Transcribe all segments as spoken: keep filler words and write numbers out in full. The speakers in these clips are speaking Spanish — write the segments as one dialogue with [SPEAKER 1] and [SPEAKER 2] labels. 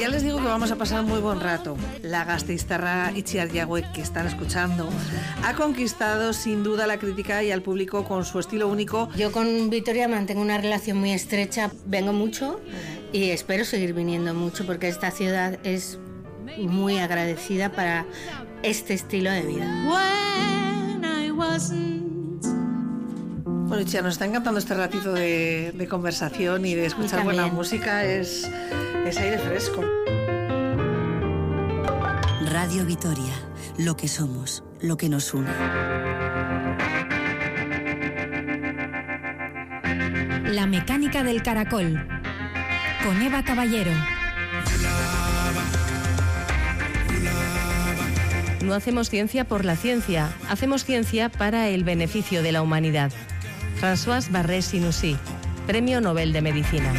[SPEAKER 1] ya les digo que vamos a pasar un muy buen rato. La gasteiztarra Itziar Yagüe, que están escuchando, ha conquistado sin duda la crítica y al público con su estilo único.
[SPEAKER 2] Yo con Vitoria mantengo una relación muy estrecha, vengo mucho y espero seguir viniendo mucho porque esta ciudad es muy agradecida para este estilo de vida.
[SPEAKER 1] Bueno, Itziar, nos está encantando este ratito de, de conversación y de escuchar buena música, es, es aire fresco.
[SPEAKER 3] Radio Vitoria, lo que somos, lo que nos une.
[SPEAKER 4] La mecánica del caracol, con Eva Caballero.
[SPEAKER 5] No hacemos ciencia por la ciencia, hacemos ciencia para el beneficio de la humanidad. Françoise Barré-Sinoussi, Premio Nobel de Medicina.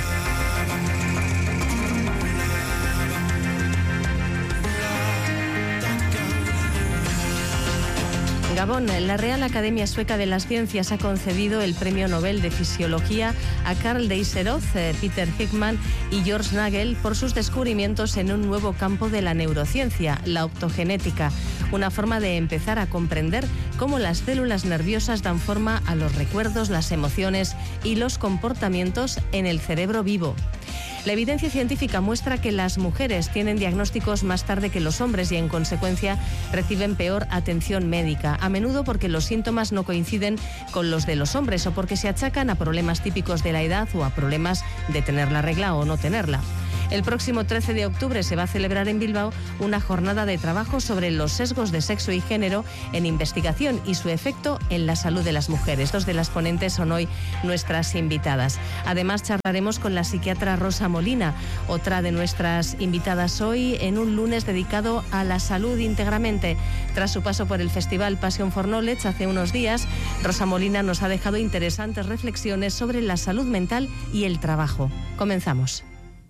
[SPEAKER 5] Gabón, la Real Academia Sueca de las Ciencias ha concedido el Premio Nobel de Fisiología a Carl Deisseroth, Peter Hickman y George Nagel por sus descubrimientos en un nuevo campo de la neurociencia, la optogenética, una forma de empezar a comprender cómo las células nerviosas dan forma a los recuerdos, las emociones y los comportamientos en el cerebro vivo. La evidencia científica muestra que las mujeres tienen diagnósticos más tarde que los hombres y, en consecuencia, reciben peor atención médica, a menudo porque los síntomas no coinciden con los de los hombres o porque se achacan a problemas típicos de la edad o a problemas de tener la regla o no tenerla. El próximo trece de octubre se va a celebrar en Bilbao una jornada de trabajo sobre los sesgos de sexo y género en investigación y su efecto en la salud de las mujeres. Dos de las ponentes son hoy nuestras invitadas. Además, charlaremos con la psiquiatra Rosa Molina, otra de nuestras invitadas hoy, en un lunes dedicado a la salud íntegramente. Tras su paso por el Festival Passion for Knowledge hace unos días, Rosa Molina nos ha dejado interesantes reflexiones sobre la salud mental y el trabajo. Comenzamos.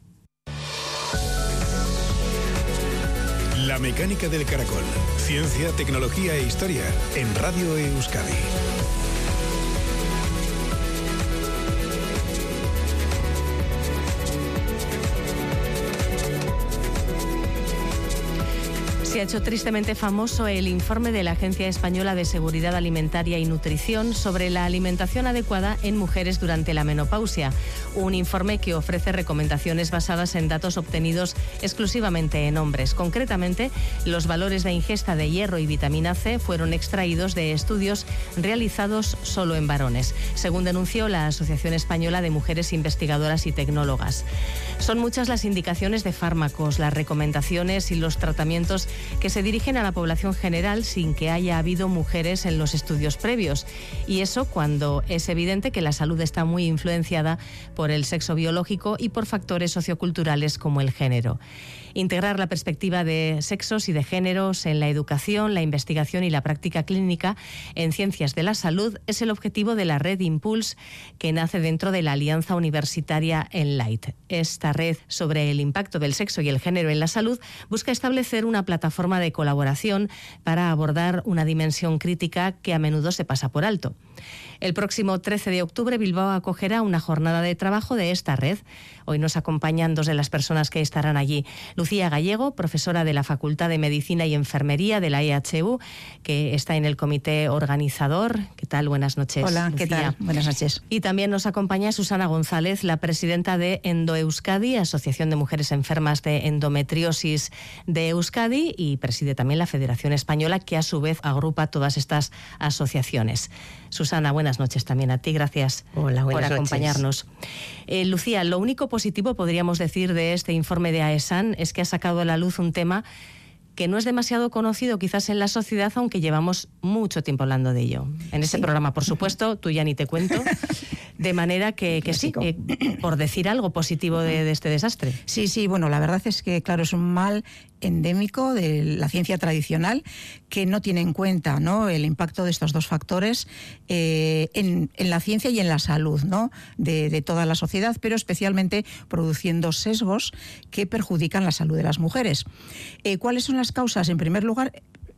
[SPEAKER 6] La mecánica del caracol. Ciencia, tecnología e historia en Radio Euskadi.
[SPEAKER 5] Se ha hecho tristemente famoso el informe de la Agencia Española de Seguridad Alimentaria y Nutrición sobre la alimentación adecuada en mujeres durante la menopausia. Un informe que ofrece recomendaciones basadas en datos obtenidos exclusivamente en hombres. Concretamente, los valores de ingesta de hierro y vitamina C fueron extraídos de estudios realizados solo en varones, según denunció la Asociación Española de Mujeres Investigadoras y Tecnólogas. Son muchas las indicaciones de fármacos, las recomendaciones y los tratamientos que se dirigen a la población general sin que haya habido mujeres en los estudios previos. Y eso cuando es evidente que la salud está muy influenciada por el sexo biológico y por factores socioculturales como el género. Integrar la perspectiva de sexos y de géneros en la educación, la investigación y la práctica clínica en ciencias de la salud es el objetivo de la red Impulse, que nace dentro de la Alianza Universitaria Enlight. Esta red sobre el impacto del sexo y el género en la salud busca establecer una plataforma de colaboración para abordar una dimensión crítica que a menudo se pasa por alto. El próximo trece de octubre Bilbao acogerá una jornada de trabajo de esta red. Hoy nos acompañan dos de las personas que estarán allí. Lucía Gallego, profesora de la Facultad de Medicina y Enfermería de la E H U, que está en el comité organizador. ¿Qué tal? Buenas noches.
[SPEAKER 7] Hola,
[SPEAKER 5] Lucía.
[SPEAKER 7] ¿qué tal? Buenas noches.
[SPEAKER 5] Y también nos acompaña Susana González, la presidenta de EndoEuskadi, Asociación de Mujeres Enfermas de Endometriosis de Euskadi, y preside también la Federación Española, que a su vez agrupa todas estas asociaciones. Susana, buenas noches también a ti. Gracias
[SPEAKER 7] Hola,
[SPEAKER 5] por
[SPEAKER 7] noches.
[SPEAKER 5] acompañarnos. Eh, Lucía, lo único positivo, podríamos decir, de este informe de AESAN es que ha sacado a la luz un tema que no es demasiado conocido quizás en la sociedad, aunque llevamos mucho tiempo hablando de ello. En ese sí. programa, por supuesto, tú ya ni te cuento. De manera que, que sí, eh, por decir algo positivo de, de este desastre.
[SPEAKER 7] Sí, sí, bueno, la verdad es que, claro, es un mal endémico de la ciencia tradicional que no tiene en cuenta, ¿no?, el impacto de estos dos factores eh, en, en la ciencia y en la salud, ¿no?, de, de toda la sociedad, pero especialmente produciendo sesgos que perjudican la salud de las mujeres. Eh, ¿Cuáles son las causas? En primer lugar,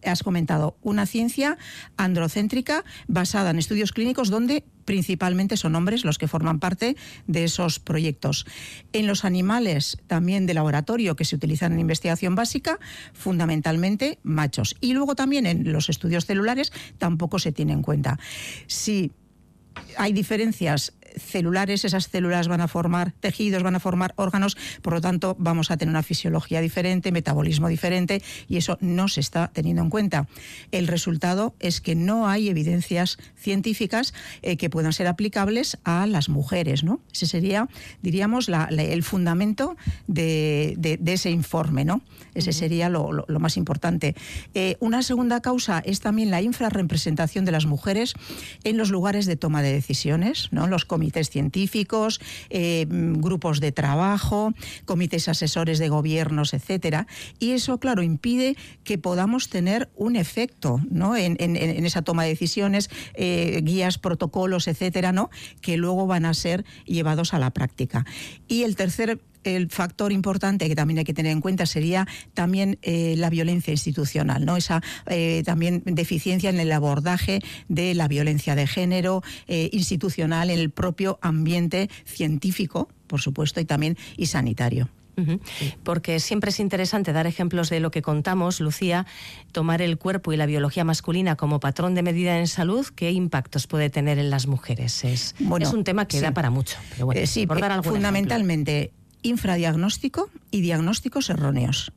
[SPEAKER 7] has comentado, una ciencia androcéntrica basada en estudios clínicos donde principalmente son hombres los que forman parte de esos proyectos. En los animales también de laboratorio que se utilizan en investigación básica, fundamentalmente machos. Y luego también en los estudios celulares tampoco se tiene en cuenta. Si hay diferencias celulares, esas células van a formar tejidos, van a formar órganos, por lo tanto vamos a tener una fisiología diferente, metabolismo diferente, y eso no se está teniendo en cuenta. El resultado es que no hay evidencias científicas eh, que puedan ser aplicables a las mujeres, ¿no? Ese sería, diríamos, la, la, el fundamento de, de, de ese informe, ¿no? Ese sería lo, lo, lo más importante. Eh, una segunda causa es también la infrarrepresentación de las mujeres en los lugares de toma de decisiones, ¿no? Los comités científicos, eh, grupos de trabajo, comités asesores de gobiernos, etcétera. Y eso, claro, impide que podamos tener un efecto, ¿no? en, en, en esa toma de decisiones, eh, guías, protocolos, etcétera, ¿no? Que luego van a ser llevados a la práctica. Y el tercer El factor importante que también hay que tener en cuenta sería también eh, la violencia institucional, ¿no? Esa eh, también deficiencia en el abordaje de la violencia de género eh, institucional en el propio ambiente científico, por supuesto, y también y sanitario.
[SPEAKER 5] Uh-huh. Porque siempre es interesante dar ejemplos de lo que contamos, Lucía, tomar el cuerpo y la biología masculina como patrón de medida en salud, ¿qué impactos puede tener en las mujeres? Es, bueno, es un tema que sí. da para mucho. Pero bueno,
[SPEAKER 7] eh, sí,
[SPEAKER 5] por dar algún
[SPEAKER 7] fundamentalmente
[SPEAKER 5] ejemplo.
[SPEAKER 7] Infradiagnóstico y diagnósticos erróneos.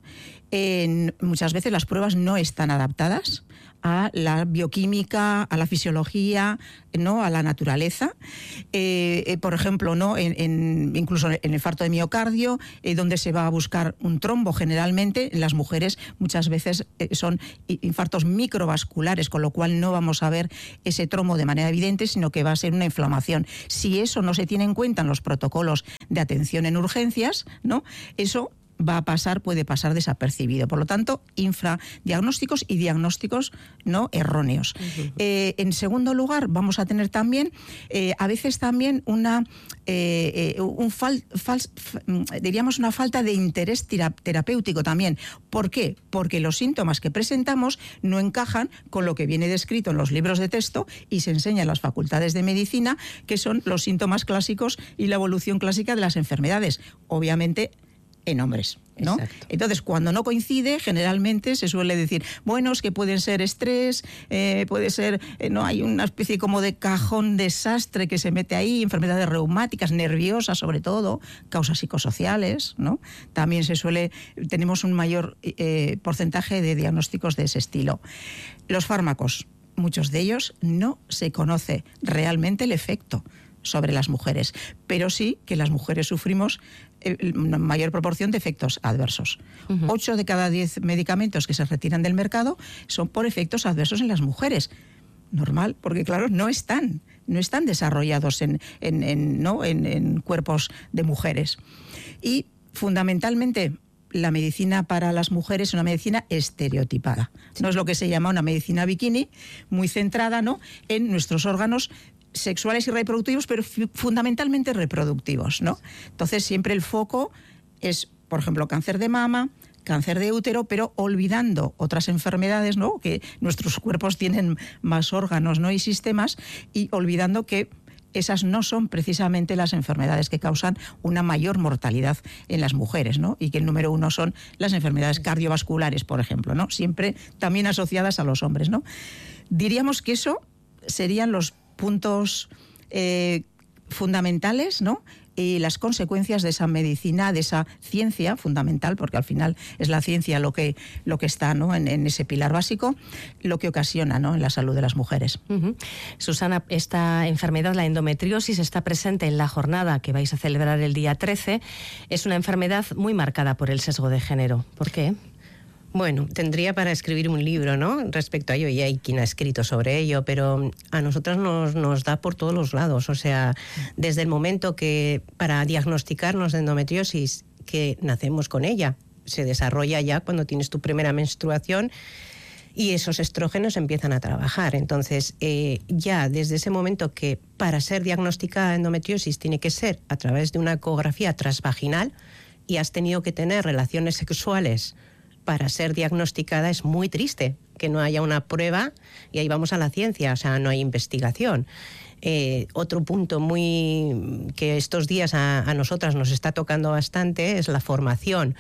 [SPEAKER 7] En, muchas veces las pruebas no están adaptadas a la bioquímica, a la fisiología, ¿no? A la naturaleza. Eh, eh, por ejemplo, ¿no? En, en, incluso en el infarto de miocardio, eh, donde se va a buscar un trombo generalmente, en las mujeres muchas veces eh, son infartos microvasculares, con lo cual no vamos a ver ese trombo de manera evidente, sino que va a ser una inflamación. Si eso no se tiene en cuenta en los protocolos de atención en urgencias, ¿no? Eso va a pasar, puede pasar desapercibido. Por lo tanto, infradiagnósticos y diagnósticos no erróneos. Uh-huh. Eh, en segundo lugar, vamos a tener también, eh, a veces también una, eh, eh, un fal, fal, diríamos una falta de interés terapéutico también. ¿Por qué? Porque los síntomas que presentamos no encajan con lo que viene descrito en los libros de texto y se enseña en las facultades de medicina, que son los síntomas clásicos y la evolución clásica de las enfermedades. Obviamente, en hombres, ¿no? Exacto. Entonces, cuando no coincide, generalmente se suele decir, bueno, es que pueden ser estrés, eh, puede ser, eh, no hay una especie como de cajón desastre que se mete ahí, enfermedades reumáticas, nerviosas sobre todo, causas psicosociales, ¿no? También se suele, tenemos un mayor eh, porcentaje de diagnósticos de ese estilo. Los fármacos, muchos de ellos no se conoce realmente el efecto sobre las mujeres, pero sí que las mujeres sufrimos una mayor proporción de efectos adversos. Uh-huh. Ocho de cada diez medicamentos que se retiran del mercado son por efectos adversos en las mujeres. Normal, porque claro, no están, no están desarrollados en, en, en, ¿no? en, en cuerpos de mujeres. Y fundamentalmente, la medicina para las mujeres es una medicina estereotipada. No es lo que se llama una medicina bikini, muy centrada, ¿no?, en nuestros órganos sexuales y reproductivos, pero f- fundamentalmente reproductivos, ¿no? Entonces siempre el foco es, por ejemplo, cáncer de mama, cáncer de útero, pero olvidando otras enfermedades, ¿no?, que nuestros cuerpos tienen más órganos, ¿no?, y sistemas, y olvidando que esas no son precisamente las enfermedades que causan una mayor mortalidad en las mujeres, ¿no? Y que el número uno son las enfermedades cardiovasculares, por ejemplo, ¿no? Siempre también asociadas a los hombres, ¿no? Diríamos que eso serían los puntos eh, fundamentales, ¿no?, y las consecuencias de esa medicina, de esa ciencia fundamental, porque al final es la ciencia lo que, lo que está, ¿no?, en, en ese pilar básico, lo que ocasiona, ¿no?, en la salud de las mujeres.
[SPEAKER 5] Uh-huh. Susana, esta enfermedad, la endometriosis, está presente en la jornada que vais a celebrar el día trece. Es una enfermedad muy marcada por el sesgo de género. ¿Por qué?
[SPEAKER 8] Bueno, tendría para escribir un libro, ¿no?, respecto a ello, y hay quien ha escrito sobre ello, pero a nosotros nos, nos da por todos los lados. O sea, desde el momento que para diagnosticarnos de endometriosis, que nacemos con ella, se desarrolla ya cuando tienes tu primera menstruación y esos estrógenos empiezan a trabajar. Entonces, eh, ya desde ese momento que para ser diagnosticada endometriosis tiene que ser a través de una ecografía transvaginal y has tenido que tener relaciones sexuales para ser diagnosticada, es muy triste, que no haya una prueba y ahí vamos a la ciencia, o sea, no hay investigación. Eh, otro punto muy que estos días a, a nosotras nos está tocando bastante es la formación.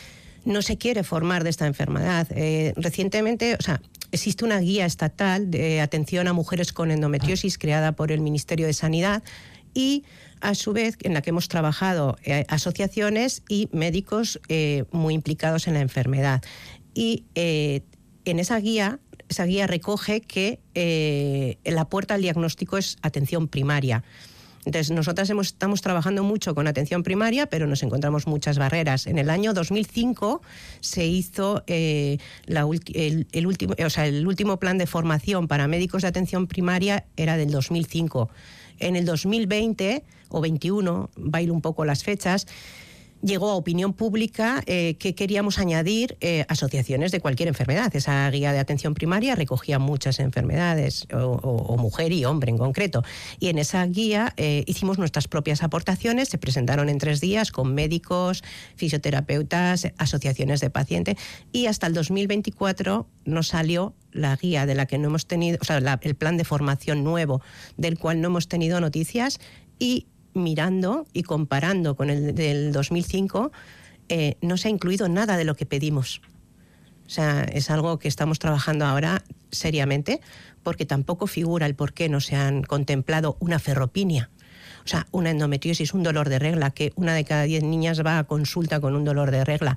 [SPEAKER 8] No se quiere formar de esta enfermedad. Eh, recientemente, o sea, existe una guía estatal de atención a mujeres con endometriosis creada por el Ministerio de Sanidad y, a su vez, en la que hemos trabajado eh, asociaciones y médicos eh, muy implicados en la enfermedad. Y eh, en esa guía, esa guía recoge que eh, la puerta al diagnóstico es atención primaria. Entonces, nosotras hemos, estamos trabajando mucho con atención primaria, pero nos encontramos muchas barreras. En el año dos mil cinco se hizo eh, la ulti, el, el, último, o sea, el último plan de formación para médicos de atención primaria era del dos mil cinco. En el dos mil veinte o veintiuno, bailo un poco las fechas, llegó a opinión pública eh, que queríamos añadir eh, asociaciones de cualquier enfermedad. Esa guía de atención primaria recogía muchas enfermedades, o, o, o mujer y hombre en concreto. Y en esa guía eh, hicimos nuestras propias aportaciones, se presentaron en tres días con médicos, fisioterapeutas, asociaciones de pacientes, y hasta el dos mil veinticuatro nos salió la guía de la que no hemos tenido, o sea, la, el plan de formación nuevo del cual no hemos tenido noticias, y mirando y comparando con el del dos mil cinco, eh, no se ha incluido nada de lo que pedimos. O sea, es algo que estamos trabajando ahora seriamente, porque tampoco figura el por qué no se han contemplado una ferropinia. O sea, una endometriosis, un dolor de regla, que una de cada diez niñas va a consulta con un dolor de regla.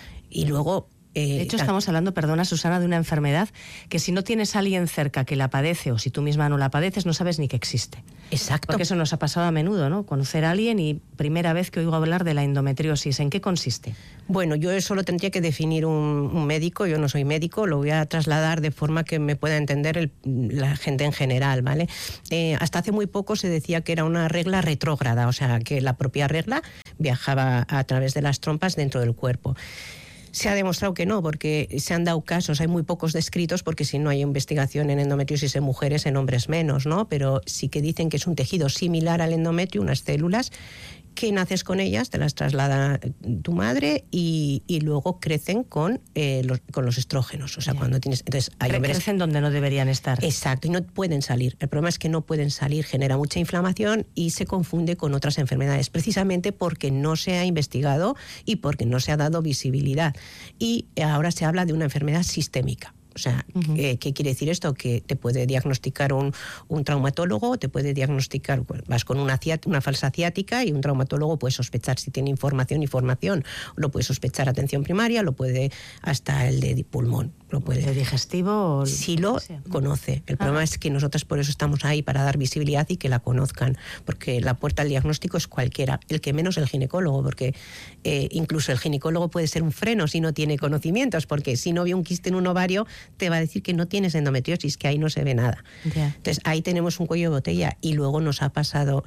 [SPEAKER 8] Y luego...
[SPEAKER 5] De hecho, estamos hablando, perdona Susana, de una enfermedad que si no tienes a alguien cerca que la padece o si tú misma no la padeces, no sabes ni que existe.
[SPEAKER 8] Exacto.
[SPEAKER 5] Porque eso nos ha pasado a menudo, ¿no? Conocer a alguien y primera vez que oigo hablar de la endometriosis. ¿En qué consiste?
[SPEAKER 8] Bueno, yo eso lo tendría que definir un, un médico. Yo no soy médico, lo voy a trasladar de forma que me pueda entender el, la gente en general, ¿vale? Eh, hasta hace muy poco se decía que era una regla retrógrada, o sea, que la propia regla viajaba a través de las trompas dentro del cuerpo. Se ha demostrado que no, porque se han dado casos, hay muy pocos descritos, porque si no hay investigación en endometriosis en mujeres, en hombres menos, ¿no? Pero sí que dicen que es un tejido similar al endometrio, unas células, que naces con ellas, te las traslada tu madre y, y luego crecen con, eh, los, con los estrógenos. O sea, yeah. cuando tienes... Entonces, hay
[SPEAKER 5] Cre
[SPEAKER 8] hombres...
[SPEAKER 5] Crecen donde no deberían estar.
[SPEAKER 8] Exacto, y no pueden salir. El problema es que no pueden salir, genera mucha inflamación y se confunde con otras enfermedades, precisamente porque no se ha investigado y porque no se ha dado visibilidad. Y ahora se habla de una enfermedad sistémica. O sea, uh-huh. ¿qué, ¿qué quiere decir esto? Que te puede diagnosticar un, un traumatólogo, te puede diagnosticar, vas con una, una falsa ciática y un traumatólogo puede sospechar si tiene información y formación, lo puede sospechar atención primaria, lo puede hasta el de pulmón. Lo puede.
[SPEAKER 5] ¿El digestivo? O
[SPEAKER 8] si lo sea. conoce. El ah. problema es que nosotros por eso estamos ahí, para dar visibilidad y que la conozcan, porque la puerta al diagnóstico es cualquiera, el que menos el ginecólogo, porque eh, incluso el ginecólogo puede ser un freno si no tiene conocimientos, porque si no ve un quiste en un ovario, te va a decir que no tienes endometriosis, que ahí no se ve nada. Yeah. Entonces ahí tenemos un cuello de botella y luego nos ha pasado...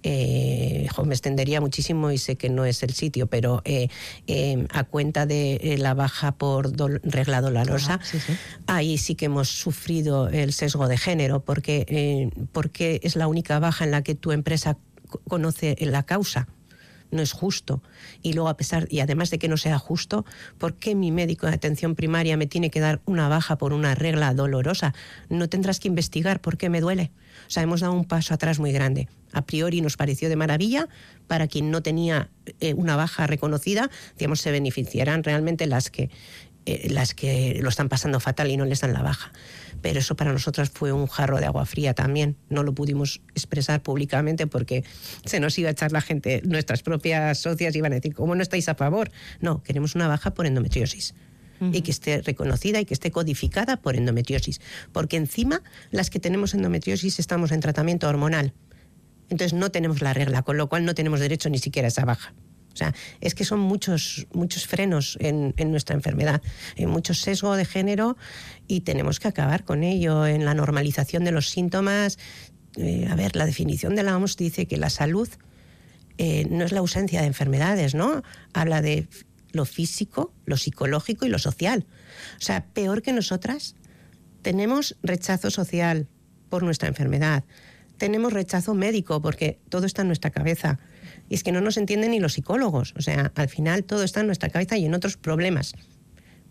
[SPEAKER 8] Eh, jo, me extendería muchísimo y sé que no es el sitio, pero eh, eh, a cuenta de eh, la baja por do regla dolorosa,
[SPEAKER 5] ah, sí, sí.
[SPEAKER 8] ahí sí que hemos sufrido el sesgo de género, porque, eh, porque es la única baja en la que tu empresa conoce la causa. No es justo. Y luego, a pesar, y además de que no sea justo, ¿por qué mi médico de atención primaria me tiene que dar una baja por una regla dolorosa? No tendrás que investigar por qué me duele. O sea, hemos dado un paso atrás muy grande. A priori nos pareció de maravilla. Para quien no tenía eh, una baja reconocida, digamos, se beneficiarán realmente las que, eh, las que lo están pasando fatal y no les dan la baja. Pero eso para nosotras fue un jarro de agua fría también. No lo pudimos expresar públicamente porque se nos iba a echar la gente, nuestras propias socias iban a decir, ¿cómo no estáis a favor? No, queremos una baja por endometriosis. Uh-huh. Y que esté reconocida y que esté codificada por endometriosis. Porque encima, las que tenemos endometriosis estamos en tratamiento hormonal. Entonces no tenemos la regla, con lo cual no tenemos derecho ni siquiera a esa baja. O sea, es que son muchos, muchos frenos en, en nuestra enfermedad, hay mucho sesgo de género y tenemos que acabar con ello. En la normalización de los síntomas, eh, a ver, la definición de la O M S dice que la salud eh, no es la ausencia de enfermedades, ¿no? Habla de lo físico, lo psicológico y lo social. O sea, peor que nosotras, tenemos rechazo social por nuestra enfermedad, tenemos rechazo médico porque todo está en nuestra cabeza. Y es que no nos entienden ni los psicólogos. O sea, al final todo está en nuestra cabeza y en otros problemas.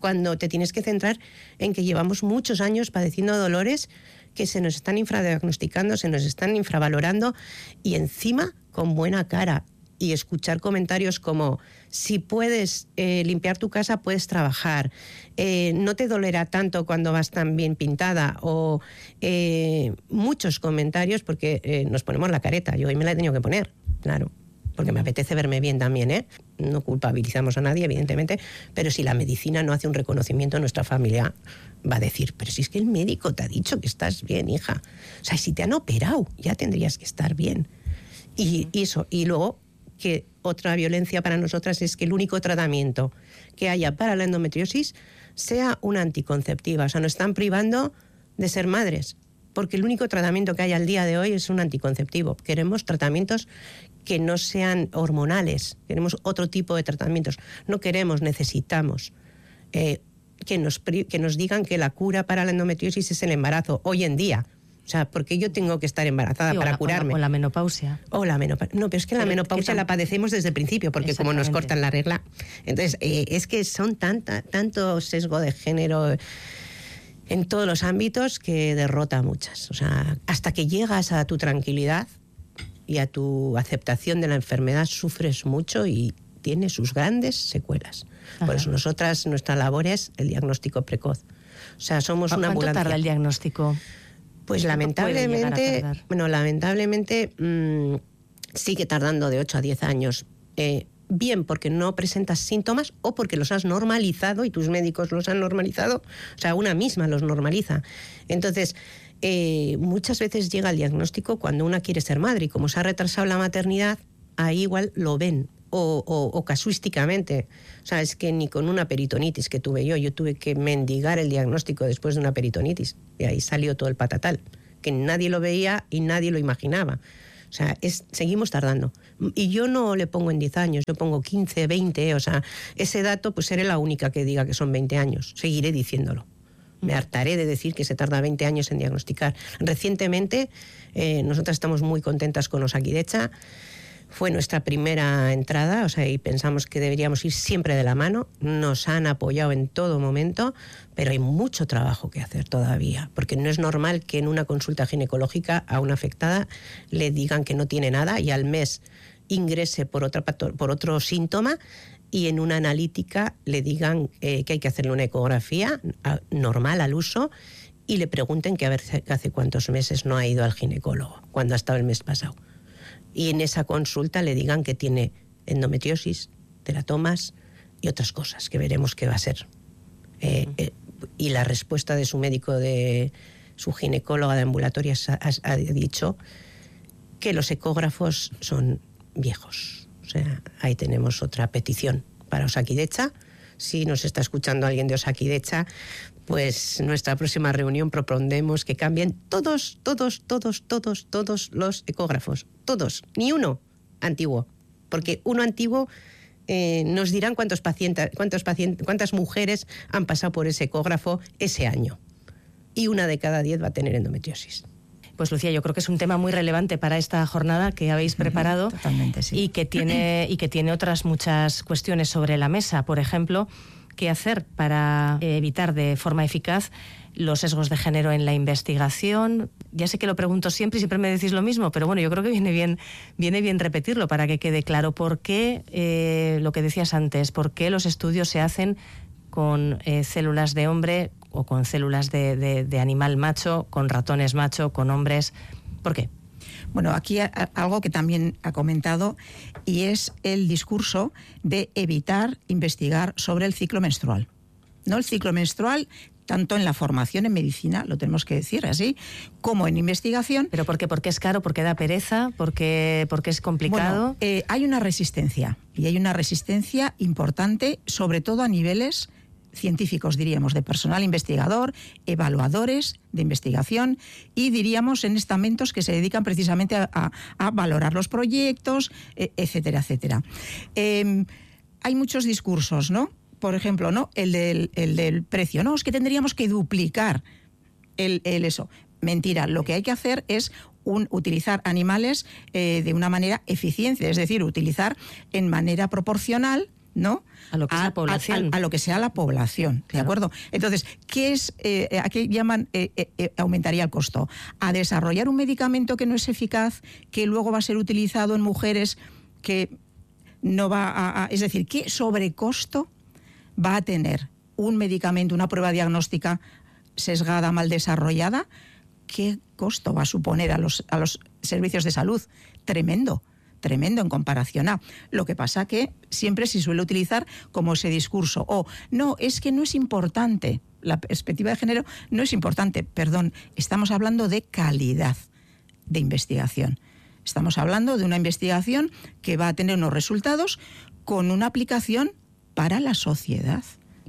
[SPEAKER 8] cuando te tienes que centrar en que llevamos muchos años padeciendo dolores que se nos están infradiagnosticando, se nos están infravalorando y encima con buena cara. Y escuchar comentarios como, si puedes eh, limpiar tu casa, puedes trabajar, eh, no te dolerá tanto cuando vas tan bien pintada, o eh, muchos comentarios, porque eh, nos ponemos la careta. Yo hoy me la he tenido que poner, claro, porque me apetece verme bien también, ¿eh? No culpabilizamos a nadie, evidentemente, pero si la medicina no hace un reconocimiento, nuestra familia va a decir, pero si es que el médico te ha dicho que estás bien, hija. O sea, si te han operado, ya tendrías que estar bien. Y, y eso, y luego que otra violencia para nosotras es que el único tratamiento que haya para la endometriosis sea una anticonceptiva. O sea, nos están privando de ser madres, porque el único tratamiento que hay al día de hoy es un anticonceptivo. Queremos tratamientos que no sean hormonales, queremos otro tipo de tratamientos. No queremos, necesitamos eh, que, nos, que nos digan que la cura para la endometriosis es el embarazo hoy en día. O sea, porque yo tengo que estar embarazada sí, para
[SPEAKER 5] la,
[SPEAKER 8] curarme.
[SPEAKER 5] O la menopausia.
[SPEAKER 8] O la menopausia. No, pero es que pero la menopausia la padecemos desde el principio, porque como nos cortan la regla. Entonces, eh, es que son tanta, tanto sesgo de género en todos los ámbitos que derrota a muchas. O sea, hasta que llegas a tu tranquilidad y a tu aceptación de la enfermedad, sufres mucho y tiene sus grandes secuelas. Ajá. Por eso nosotras, nuestra labor es el diagnóstico precoz. O sea, somos una ambulancia.
[SPEAKER 5] ¿Cuánto tarda el diagnóstico?
[SPEAKER 8] Pues lamentablemente, bueno, lamentablemente mmm, sigue tardando de ocho a diez años. Eh, bien porque no presentas síntomas o porque los has normalizado y tus médicos los han normalizado. O sea, una misma los normaliza. Entonces, eh, muchas veces llega el diagnóstico cuando una quiere ser madre y como se ha retrasado la maternidad, ahí igual lo ven. O, o, o casuísticamente. O sea, es que ni con una peritonitis que tuve yo, yo tuve que mendigar el diagnóstico después de una peritonitis. Y ahí salió todo el patatal, que nadie lo veía y nadie lo imaginaba. O sea, es, seguimos tardando. Y yo no le pongo en diez años, yo pongo quince, veinte, o sea, ese dato pues seré la única que diga que son veinte años. Seguiré diciéndolo. Me hartaré de decir que se tarda veinte años en diagnosticar. Recientemente, eh, nosotras estamos muy contentas con Osakidetza. Fue nuestra primera entrada, o sea, y pensamos que deberíamos ir siempre de la mano. Nos han apoyado en todo momento, pero hay mucho trabajo que hacer todavía, porque no es normal que en una consulta ginecológica a una afectada le digan que no tiene nada y al mes ingrese por, otra, por otro síntoma y en una analítica le digan eh, que hay que hacerle una ecografía a, normal al uso y le pregunten que a ver hace cuántos meses no ha ido al ginecólogo, cuando ha estado el mes pasado. Y en esa consulta le digan que tiene endometriosis, teratomas y otras cosas que veremos qué va a ser. Eh, eh, y la respuesta de su médico, de su ginecóloga de ambulatoria, ha, ha dicho que los ecógrafos son viejos. O sea, ahí tenemos otra petición para Osakidetza. Si nos está escuchando alguien de Osakidetza, pues nuestra próxima reunión propondremos que cambien todos, todos, todos, todos, todos los ecógrafos. Todos, ni uno antiguo. Porque uno antiguo eh, nos dirán cuántos pacientes, cuántos pacientes, cuántas mujeres han pasado por ese ecógrafo ese año. Y una de cada diez va a tener endometriosis.
[SPEAKER 5] Pues Lucía, yo creo que es un tema muy relevante para esta jornada que habéis preparado.
[SPEAKER 7] Totalmente, sí.
[SPEAKER 5] y que tiene y que tiene otras muchas cuestiones sobre la mesa. Por ejemplo, qué hacer para evitar de forma eficaz los sesgos de género en la investigación. Ya sé que lo pregunto siempre y siempre me decís lo mismo, pero bueno, yo creo que viene bien, viene bien repetirlo para que quede claro por qué, eh, lo que decías antes, por qué los estudios se hacen con eh, células de hombre o con células de, de, de animal macho, con ratones macho, con hombres. ¿Por qué?
[SPEAKER 7] Bueno, aquí a, a, algo que también ha comentado y es el discurso de evitar investigar sobre el ciclo menstrual. ¿No? El ciclo menstrual, tanto en la formación en medicina, lo tenemos que decir así, como en investigación.
[SPEAKER 5] ¿Pero por qué? ¿Porque es caro? ¿Porque da pereza? ¿Porque, porque es complicado?
[SPEAKER 7] Bueno, eh, hay una resistencia, y hay una resistencia importante, sobre todo a niveles científicos, diríamos, de personal investigador, evaluadores de investigación y, diríamos, en estamentos que se dedican precisamente a, a, a valorar los proyectos, etcétera, etcétera. Eh, hay muchos discursos, ¿no? Por ejemplo, ¿no? El del, el del precio. No, es que tendríamos que duplicar el, el eso. Mentira, lo que hay que hacer es un, utilizar animales eh, de una manera eficiente, es decir, utilizar en manera proporcional ¿no?
[SPEAKER 5] A lo que sea población.
[SPEAKER 7] A, a, a lo que sea la población, ¿de
[SPEAKER 5] claro.
[SPEAKER 7] acuerdo? Entonces, ¿qué es, eh, ¿a qué llaman eh, eh, aumentaría el costo? A desarrollar un medicamento que no es eficaz, que luego va a ser utilizado en mujeres que no va a... a es decir, ¿qué sobrecosto va a tener un medicamento, una prueba diagnóstica sesgada, mal desarrollada? ¿Qué costo va a suponer a los, a los servicios de salud? Tremendo. tremendo en comparación a. Lo que pasa que siempre se suele utilizar como ese discurso, o no, es que no es importante, la perspectiva de género no es importante, perdón, estamos hablando de calidad de investigación. Estamos hablando de una investigación que va a tener unos resultados con una aplicación para la sociedad.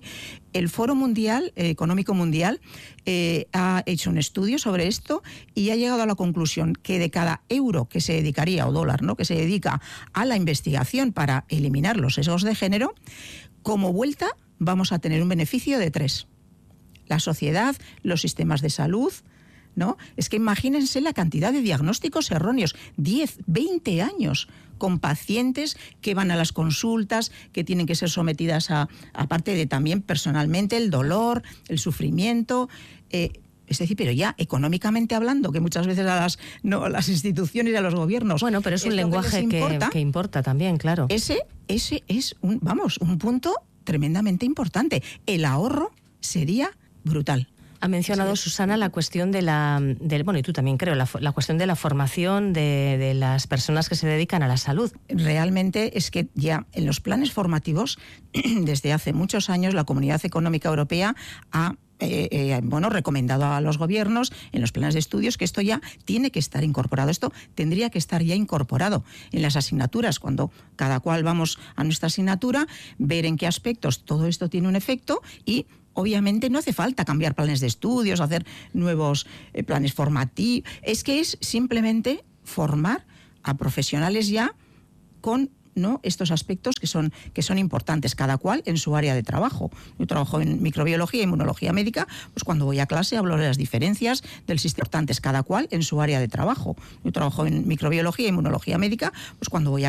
[SPEAKER 7] El Foro Mundial, eh, Económico Mundial eh, ha hecho un estudio sobre esto y ha llegado a la conclusión que de cada euro que se dedicaría, o dólar, ¿no?, que se dedica a la investigación para eliminar los sesgos de género, como vuelta vamos a tener un beneficio de tres. La sociedad, los sistemas de salud, ¿no? Es que imagínense la cantidad de diagnósticos erróneos, diez, veinte años, con pacientes que van a las consultas, que tienen que ser sometidas a, aparte de también personalmente, el dolor, el sufrimiento, eh, es decir, pero ya económicamente hablando, que muchas veces a las, no, a las instituciones y a los gobiernos...
[SPEAKER 5] Bueno, pero es un lenguaje que, importa, que, que importa también, claro.
[SPEAKER 7] Ese, ese es, un, vamos, un punto tremendamente importante. El ahorro sería brutal.
[SPEAKER 5] Ha mencionado, Susana, la cuestión de la, de, bueno, y tú también creo, la, la cuestión de la formación de, de las personas que se dedican a la salud.
[SPEAKER 7] Realmente es que ya en los planes formativos, desde hace muchos años, la Comunidad Económica Europea ha Eh, eh, bueno, recomendado a los gobiernos en los planes de estudios que esto ya tiene que estar incorporado. Esto tendría que estar ya incorporado en las asignaturas, cuando cada cual vamos a nuestra asignatura, ver en qué aspectos todo esto tiene un efecto y obviamente no hace falta cambiar planes de estudios, hacer nuevos eh, planes formativos. Es que es simplemente formar a profesionales ya con, ¿no?, estos aspectos que son, que son importantes, cada cual en su área de trabajo. Yo trabajo en microbiología e inmunología médica, pues cuando voy a clase hablo de las diferencias del sistema, importantes, cada cual en su área de trabajo. Yo trabajo en microbiología e inmunología médica, pues cuando voy a